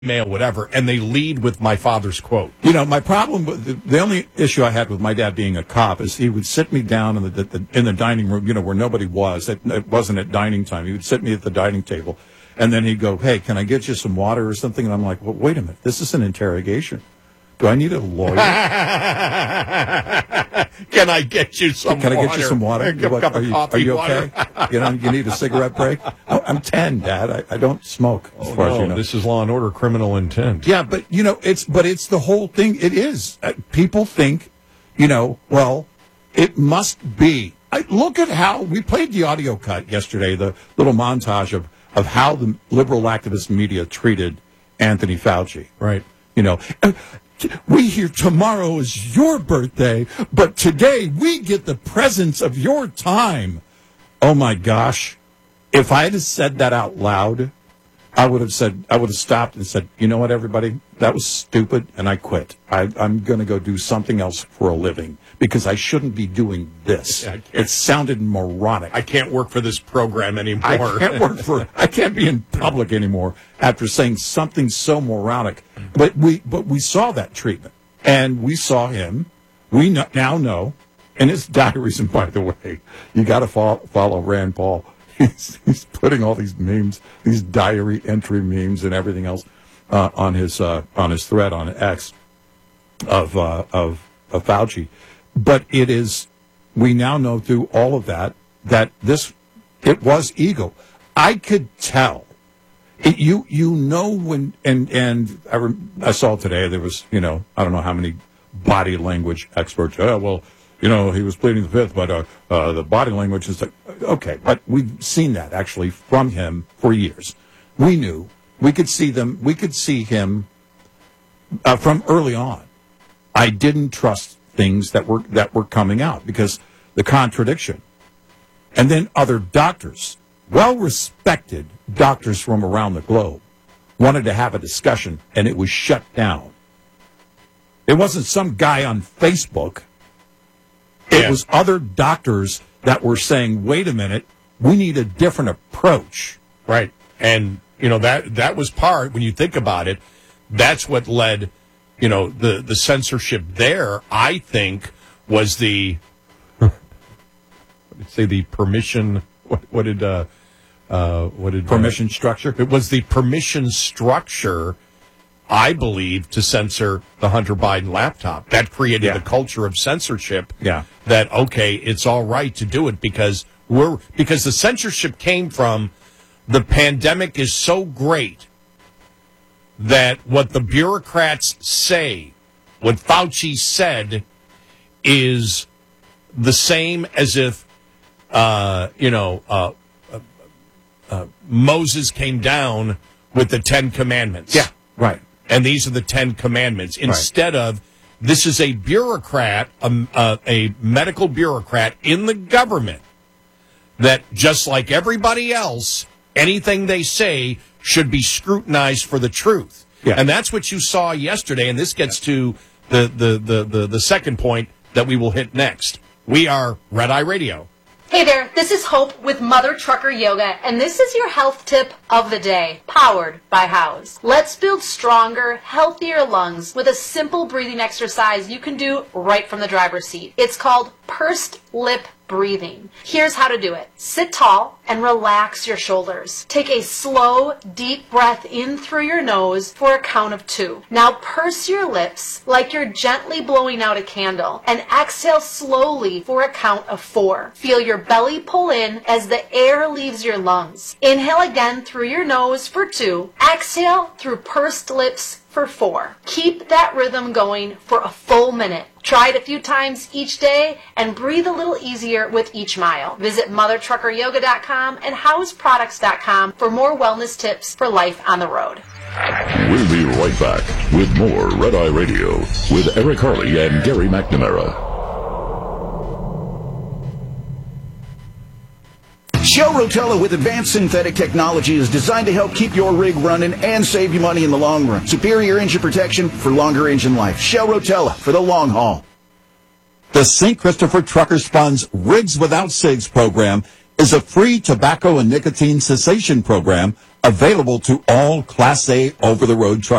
mail, whatever, and they lead with my father's quote. You know, my problem with the only issue I had with my dad being a cop is he would sit me down in the dining room, you know, where nobody was. It wasn't at dining time. He would sit me at the dining table, and then he'd go, "Hey, can I get you some water or something?" And I'm like, "Well, wait a minute. This is an interrogation. Do I need a lawyer? Can I get you some water? Can I get you some water? Are you okay? You know, you need a cigarette break? I'm 10, Dad. I don't smoke, as far as you know. This is Law and Order Criminal Intent. Yeah, but, you know, it's the whole thing. It is. People think, you know, well, it must be. Look at how we played the audio cut yesterday, the little montage of how the liberal activist media treated Anthony Fauci. Right. You know, we hear tomorrow is your birthday, but today we get the presents of your time. Oh my gosh. If I had said that out loud, I would have stopped and said, you know what, everybody, that was stupid, and I quit. I'm going to go do something else for a living because I shouldn't be doing this. It sounded moronic. I can't work for this program anymore. I can't be in public anymore after saying something so moronic. But we saw that treatment, and we saw him. We now know, in his diaries, and by the way, you got to follow Rand Paul. He's putting all these memes, these diary entry memes, and everything else on his thread on X of Fauci. But it is, we now know through all of that it was ego. I could tell. You know when and I saw today there was, you know, I don't know how many body language experts. Well, you know, he was pleading the fifth, but the body language is like, okay. But we've seen that actually from him for years. We knew we could see them. We could see him from early on. I didn't trust things that were coming out because the contradiction, and then other doctors, well-respected doctors from around the globe, wanted to have a discussion, and it was shut down. It wasn't some guy on Facebook. It was other doctors that were saying, wait a minute, we need a different approach. Right. And, you know, that was part, when you think about it, that's what led, you know, the censorship there, I think, was the, the permission, what did permission structure? It was the permission structure, I believe, to censor the Hunter Biden laptop. That created a culture of censorship. Yeah. That, okay, it's all right to do it because the censorship came from the pandemic is so great that what the bureaucrats say, what Fauci said, is the same as if, Moses came down with the 10 Commandments. Yeah, right. And these are the 10 Commandments. Instead of, this is a bureaucrat, a medical bureaucrat in the government that, just like everybody else, anything they say should be scrutinized for the truth. Yeah. And that's what you saw yesterday, and this gets to the second point that we will hit next. We are Red Eye Radio. Hey there, this is Hope with Mother Trucker Yoga, and this is your health tip of the day, powered by House. Let's build stronger, healthier lungs with a simple breathing exercise you can do right from the driver's seat. It's called pursed lip breathing. Here's how to do it. Sit tall and relax your shoulders. Take a slow, deep breath in through your nose for a count of 2. Now purse your lips like you're gently blowing out a candle and exhale slowly for a count of 4. Feel your belly pull in as the air leaves your lungs. Inhale again through your nose for 2. Exhale through pursed lips for 4. Keep that rhythm going for a full minute. Try it a few times each day and breathe a little easier with each mile. Visit mothertruckeryoga.com and houseproducts.com for more wellness tips for life on the road. We'll be right back with more Red Eye Radio with Eric Harley and Gary McNamara. Shell Rotella with advanced synthetic technology is designed to help keep your rig running and save you money in the long run. Superior engine protection for longer engine life. Shell Rotella for the long haul. The St. Christopher Truckers Fund's Rigs Without Cigs program is a free tobacco and nicotine cessation program Available to all Class A over-the-road truck